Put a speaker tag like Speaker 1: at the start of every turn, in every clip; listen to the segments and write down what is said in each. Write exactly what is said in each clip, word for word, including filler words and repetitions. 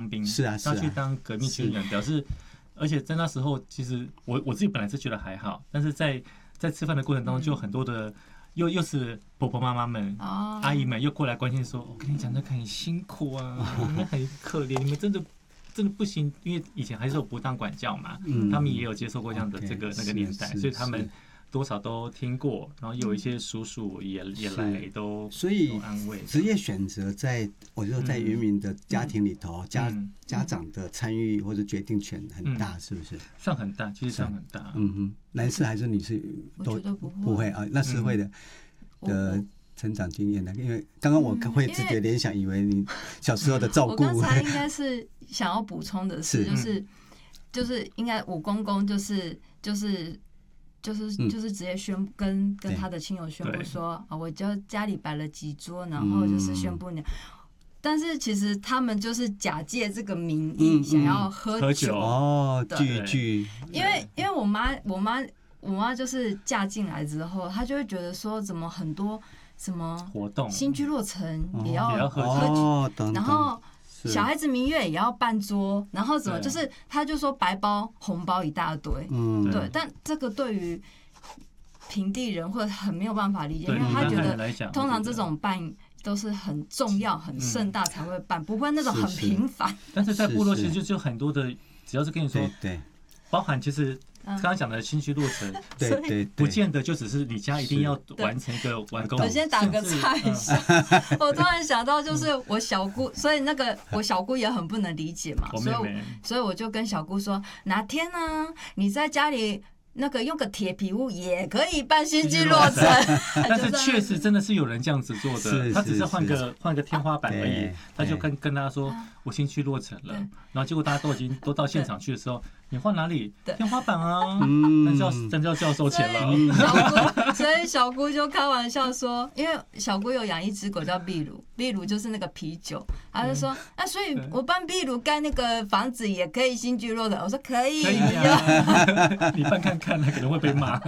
Speaker 1: 兵，
Speaker 2: 是啊，
Speaker 1: 要去当革命军人，表示，而且在那时候，其实我我自己本来是觉得还好，但是在在吃饭的过程当中，就很多的。又又是婆婆妈妈们、哦、阿姨们又过来关心说：“我跟你讲，那个很辛苦啊，你们很可怜，你们真的真的不行。”因为以前还是有不当管教嘛，嗯、他们也有接受过这样的这个、okay, 那个年代，所以他们多少都听过。然后有一些叔叔也、嗯、也来都
Speaker 2: 所以
Speaker 1: 都安慰。
Speaker 2: 职业选择在我觉得在原民的家庭里头，嗯、家、嗯、家长的参与或者决定权很大，嗯、是不是？
Speaker 1: 算很大，其实算很大。
Speaker 2: 嗯哼。男士还是女士都不会啊？那是会的、嗯、的成长经验的，因为刚刚我会直觉联想，以为你小时候的照顾。
Speaker 3: 我刚才应该是想要补充的是，就是就是应该我公公就是就是就是就是直接宣布跟跟他的亲友宣布说啊，我就家里摆了几桌，然后就是宣布你。但是其实他们就是假借这个名义想要喝酒
Speaker 2: 哦，聚聚。
Speaker 3: 因为因为我妈我妈我妈就是嫁进来之后，她就会觉得说，怎么很多什么
Speaker 1: 活动，
Speaker 3: 新居落成也要
Speaker 1: 喝
Speaker 3: 酒，然后小孩子明月也要办桌，然后怎么就是她就说白包红包一大堆，嗯，对。但这个对于平地人会很没有办法理解，因为她觉得通常这种办。都是很重要、很盛大才会办，嗯、不会那种很平凡。
Speaker 1: 但是在部落其实就很多的，只要是跟你说，对，對包含其实刚刚讲的新居落成，
Speaker 2: 对对，
Speaker 1: 不见得就只是你家一定要完成一个完工。
Speaker 3: 我先打个岔一下，我突然想到，就是我小姑，所以那个我小姑也很不能理解嘛，所以所以我就跟小姑说，哪天呢、啊，你在家里。那个用个铁皮屋也可以办新居落成，
Speaker 1: 但是确实真的是有人这样子做的，他只是换个换个天花板而已，他就跟跟大家说我新居落成了，然后结果大家都已经都到现场去的时候，你换哪里？天花板啊，那就要真就要收钱了。
Speaker 3: 小姑，所以小姑就开玩笑说，因为小姑有养一只狗叫秘鲁，秘鲁就是那个啤酒，她就说，那所以我帮秘鲁盖那个房子也可以新居落成，我说可以，
Speaker 1: 可以啊，你办看看，他可能会被骂。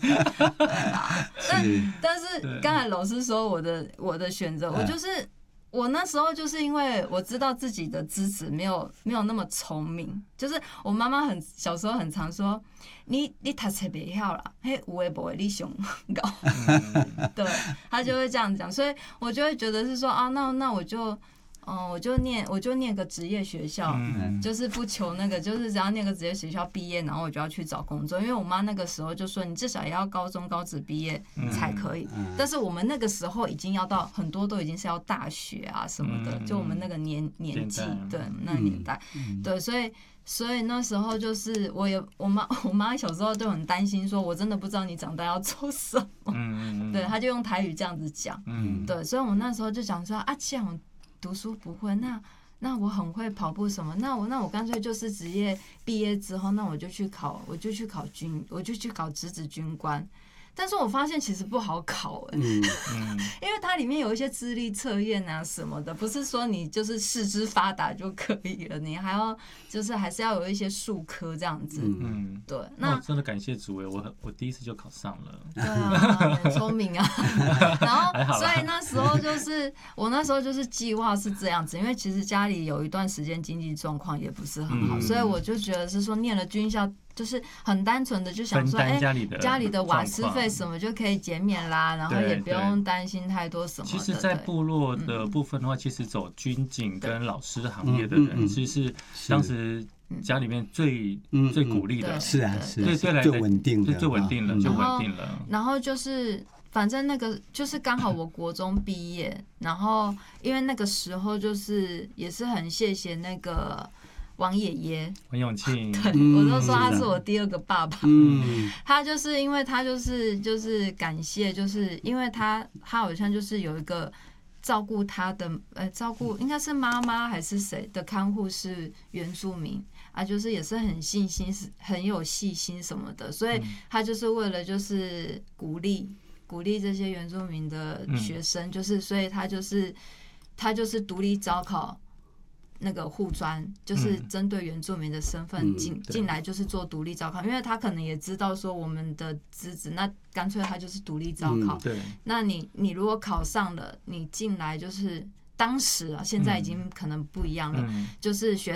Speaker 3: 但但是刚才老师说我的我的选择，我就是。我那时候就是因为我知道自己的资质没有没有那么聪明，就是我妈妈很小时候很常说你你读册不好啦，嘿有的没的你上高，对，她就会这样讲，所以我就会觉得是说啊，那那我就。哦，我就念，我就念个职业学校，嗯、就是不求那个，就是只要念个职业学校毕业，然后我就要去找工作。因为我妈那个时候就说，你至少也要高中高职毕业才可以。嗯嗯、但是我们那个时候已经要到很多都已经是要大学啊什么的，嗯、就我们那个年年纪，对，那个年代，嗯、对，所以所以那时候就是我也我妈我妈小时候就很担心，说我真的不知道你长大要做什么。嗯、对，她就用台语这样子讲。嗯、对，所以我那时候就讲说啊，这样。读书不会，那那我很会跑步什么，那我那我干脆就是职业毕业之后，那我就去考，我就去考军，我就去考职职军官。但是我发现其实不好考哎、欸，嗯嗯、因为它里面有一些智力测验啊什么的，不是说你就是四肢发达就可以了，你还要就是还是要有一些术科这样子。嗯，对。
Speaker 1: 那真的感谢主哎，我我第一次就考上了。
Speaker 3: 对啊，很聪明啊。然后所以那时候就是我那时候就是计划是这样子，因为其实家里有一段时间经济状况也不是很好，嗯、所以我就觉得是说念了军校。就是很单纯的就想说，哎，家里的瓦斯费什么就可以减免啦，然后也不用担心太多什么的。
Speaker 1: 其实，在部落的部分的话，其实走军警跟老师行业的人，其实是当时家里面最最鼓励的，
Speaker 2: 是啊，是
Speaker 1: 最最来
Speaker 2: 最稳定的，
Speaker 1: 最稳定了，最稳定了。
Speaker 3: 然后就是反正那个就是刚好我国中毕业，然后因为那个时候就是也是很谢谢那个。王爷爷，
Speaker 1: 王永庆，
Speaker 3: 对，我都说他是我第二个爸爸。嗯，他就是因为他就是就是感谢，就是因为他他好像就是有一个照顾他的呃照顾应该是妈妈还是谁的看护是原住民啊，就是也是很细心，很有细心什么的，所以他就是为了就是鼓励鼓励这些原住民的学生，就是所以他就是他就是独立招考。那个护专就是针对原住民的身份进进来，就是做独立招考，因为他可能也知道说我们的资质，那干脆他就是独立招考。对，那你你如果考上了，你进来就是当时啊，现在已经可能不一样了，就是学。